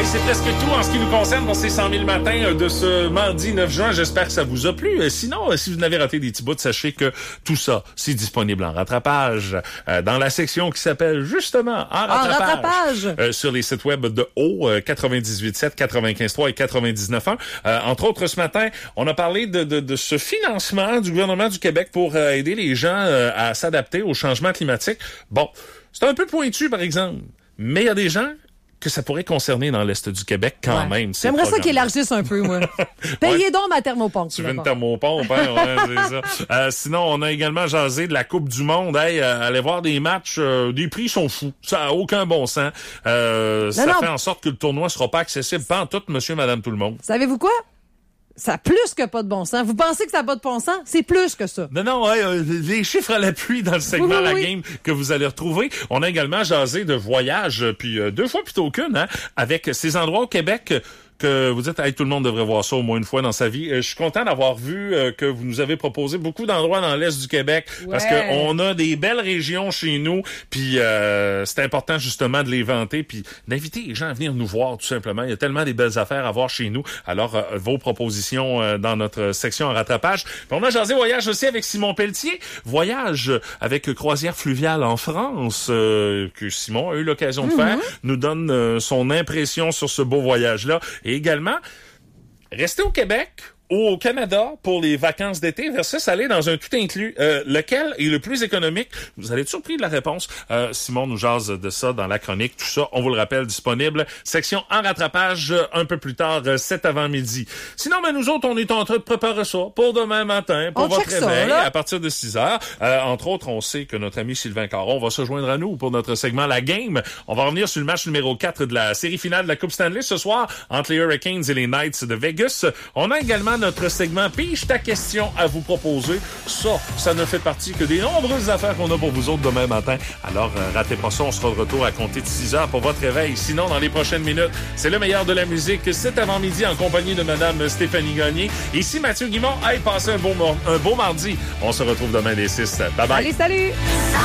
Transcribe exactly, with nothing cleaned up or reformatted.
c'est presque tout en ce qui nous concerne dans ces cent mille matins de ce mardi neuf juin. J'espère que ça vous a plu. Sinon, si vous n'avez raté des petits bouts, sachez que tout ça, c'est disponible en rattrapage euh, dans la section qui s'appelle justement En rattrapage, en rattrapage. Euh, sur les sites web de O, euh, quatre-vingt-dix-huit sept, quatre-vingt-quinze trois et quatre-vingt-dix-neuf un. Euh, entre autres, ce matin, on a parlé de, de, de ce financement du gouvernement du Québec pour euh, aider les gens euh, à s'adapter au changement climatique. Bon, c'est un peu pointu, par exemple, mais il y a des gens que ça pourrait concerner dans l'Est du Québec quand ouais. même. J'aimerais ça qu'ils élargissent un peu, moi. Payez ouais. donc ma thermopompe. Tu veux une thermopompe, hein? Ouais, c'est ça. Euh, sinon, on a également jasé de la Coupe du Monde. Hey, euh, allez voir des matchs, euh, des prix sont fous. Ça a aucun bon sens. Euh, non, ça non. fait en sorte que le tournoi sera pas accessible pas en tout, monsieur, madame, tout le monde. Savez-vous quoi? Ça a plus que pas de bon sens. Vous pensez que ça n'a pas de bon sens? C'est plus que ça. Non, non, ouais, euh, les chiffres à l'appui dans le segment oui, oui, La oui. Game que vous allez retrouver. On a également jasé de voyage, puis euh, deux fois plutôt qu'une, hein, avec ces endroits au Québec que vous dites, hey, tout le monde devrait voir ça au moins une fois dans sa vie. Euh, je suis content d'avoir vu euh, que vous nous avez proposé beaucoup d'endroits dans l'Est du Québec, ouais. parce que on a des belles régions chez nous, puis euh, c'est important justement de les vanter, puis d'inviter les gens à venir nous voir tout simplement. Il y a tellement des belles affaires à voir chez nous. Alors, euh, vos propositions euh, dans notre section en rattrapage. Puis on a jasé voyage aussi avec Simon Pelletier. Voyage avec Croisière Fluviale en France, euh, que Simon a eu l'occasion de mm-hmm. faire, nous donne euh, son impression sur ce beau voyage-là. Et également, rester au Québec ou au Canada pour les vacances d'été versus aller dans un tout inclus. Euh, lequel est le plus économique? Vous allez être surpris de la réponse. Euh, Simon nous jase de ça dans la chronique. Tout ça, on vous le rappelle, disponible. Section en rattrapage un peu plus tard, cet avant-midi. Sinon, ben, nous autres, on est en train de préparer ça pour demain matin, pour on votre réveil, ça, à partir de six heures. Euh, entre autres, on sait que notre ami Sylvain Caron va se joindre à nous pour notre segment La Game. On va revenir sur le match numéro quatre de la série finale de la Coupe Stanley ce soir entre les Hurricanes et les Knights de Vegas. On a également notre segment Pige ta question à vous proposer. Ça, ça ne fait partie que des nombreuses affaires qu'on a pour vous autres demain matin. Alors, euh, ratez pas ça, on sera de retour à compter de six heures pour votre réveil. Sinon, dans les prochaines minutes, c'est le meilleur de la musique cet avant-midi en compagnie de Madame Stéphanie Gagné. Ici Mathieu Guimond. Hey, passez un beau, un beau mardi. On se retrouve demain dès six. Bye bye. Allez, salut!